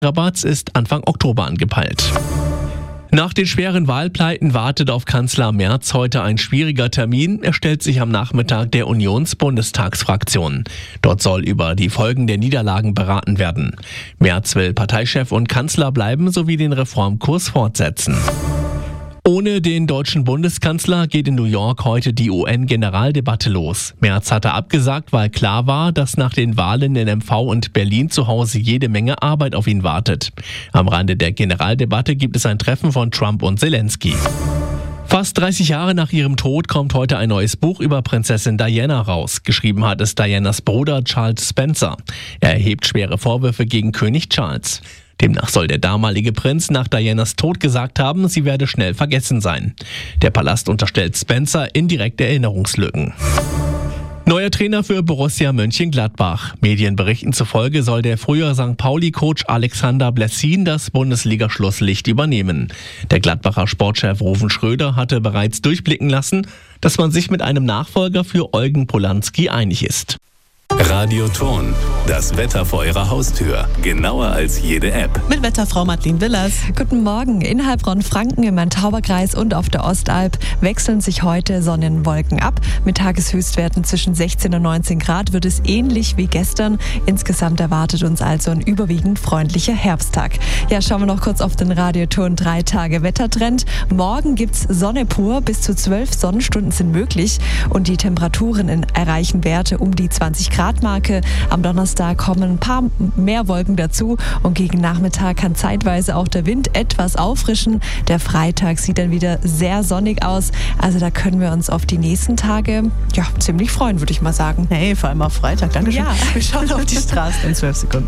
Rabatz ist Anfang Oktober angepeilt. Nach den schweren Wahlpleiten wartet auf Kanzler Merz heute ein schwieriger Termin. Er stellt sich am Nachmittag der Unions-Bundestagsfraktion. Dort soll über die Folgen der Niederlagen beraten werden. Merz will Parteichef und Kanzler bleiben sowie den Reformkurs fortsetzen. Ohne den deutschen Bundeskanzler geht in New York heute die UN-Generaldebatte los. Merz hatte abgesagt, weil klar war, dass nach den Wahlen in MV und Berlin zu Hause jede Menge Arbeit auf ihn wartet. Am Rande der Generaldebatte gibt es ein Treffen von Trump und Zelensky. Fast 30 Jahre nach ihrem Tod kommt heute ein neues Buch über Prinzessin Diana raus. Geschrieben hat es Dianas Bruder Charles Spencer. Er erhebt schwere Vorwürfe gegen König Charles. Demnach soll der damalige Prinz nach Dianas Tod gesagt haben, sie werde schnell vergessen sein. Der Palast unterstellt Spencer indirekte Erinnerungslücken. Neuer Trainer für Borussia Mönchengladbach. Medienberichten zufolge soll der frühere St. Pauli-Coach Alexander Blessin das Bundesliga-Schlusslicht übernehmen. Der Gladbacher Sportchef Ruven Schröder hatte bereits durchblicken lassen, dass man sich mit einem Nachfolger für Eugen Polanski einig ist. Radio Ton, das Wetter vor Ihrer Haustür. Genauer als jede App. Mit Wetterfrau Madeleine Willers. Guten Morgen. In Heilbronn-Franken im Main-Tauber-Kreis und auf der Ostalb wechseln sich heute Sonnenwolken ab. Mit Tageshöchstwerten zwischen 16 und 19 Grad wird es ähnlich wie gestern. Insgesamt erwartet uns also ein überwiegend freundlicher Herbsttag. Ja, schauen wir noch kurz auf den Radio Ton 3 Tage Wettertrend. Morgen gibt's Sonne pur. Bis zu 12 Sonnenstunden sind möglich und die Temperaturen erreichen Werte um die 20 Grad-Marke. Am Donnerstag kommen ein paar mehr Wolken dazu und gegen Nachmittag kann zeitweise auch der Wind etwas auffrischen. Der Freitag sieht dann wieder sehr sonnig aus. Also da können wir uns auf die nächsten Tage ziemlich freuen, würde ich mal sagen. Hey, vor allem auf Freitag. Dankeschön. Ja. Wir schauen auf die Straßen in 12 Sekunden.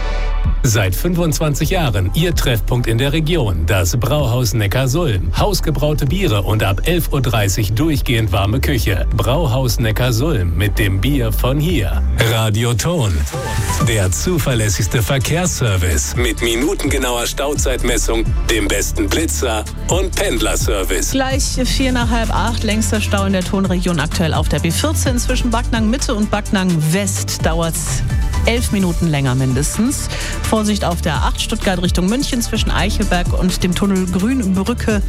Seit 25 Jahren Ihr Treffpunkt in der Region, das Brauhaus Neckarsulm. Hausgebraute Biere und ab 11.30 Uhr durchgehend warme Küche. Brauhaus Neckarsulm mit dem Bier von hier. Radio Ton, der zuverlässigste Verkehrsservice mit minutengenauer Stauzeitmessung, dem besten Blitzer und Pendlerservice. Gleich 7:45, längster Stau in der Tonregion aktuell auf der B14 zwischen Backnang Mitte und Backnang West dauert's 11 Minuten länger mindestens. Vorsicht auf der A8 Stuttgart Richtung München zwischen Eichelberg und dem Tunnel Grünbrücke.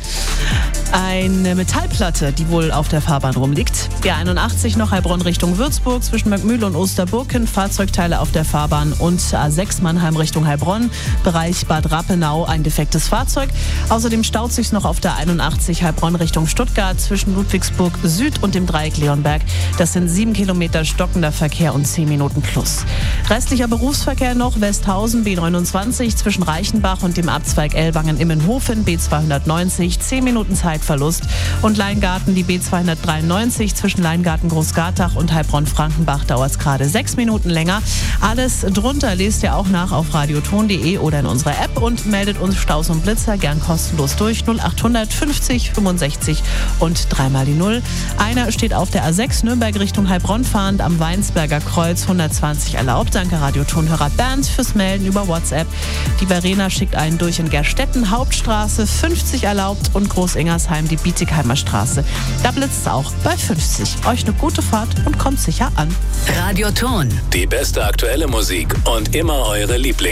Eine Metallplatte, die wohl auf der Fahrbahn rumliegt. Die A81 noch Heilbronn Richtung Würzburg zwischen Möckmühl und Osterburken. Fahrzeugteile auf der Fahrbahn und A6 Mannheim Richtung Heilbronn. Bereich Bad Rappenau ein defektes Fahrzeug. Außerdem staut sich noch auf der 81 Heilbronn Richtung Stuttgart zwischen Ludwigsburg Süd und dem Dreieck Leonberg. Das sind 7 Kilometer stockender Verkehr und 10 Minuten plus. Restlicher Berufsverkehr noch Westhausen B29 zwischen Reichenbach und dem Abzweig Ellwangen-Immenhofen B290 10 Minuten Zeitverlust und Leingarten die B293 zwischen Leingarten-Großgartach und Heilbronn-Frankenbach dauert es gerade 6 Minuten länger. Alles drunter lest ihr auch nach auf radioton.de oder in unserer App und meldet uns Staus und Blitzer gern kostenlos durch 0800 50 65 und 3 die 0. Einer steht auf der A6 Nürnberg Richtung Heilbronn fahrend am Weinsberger Kreuz 120 erlaubt. Danke Radiotonhörer Bernd fürs Melden über WhatsApp. Die Verena schickt einen durch in Gerstetten, Hauptstraße 50 erlaubt und Groß-Ingersheim die Bietigheimer Straße. Da blitzt es auch bei 50. Euch eine gute Fahrt und kommt sicher an. Radio Ton. Die beste aktuelle Musik und immer eure Lieblings.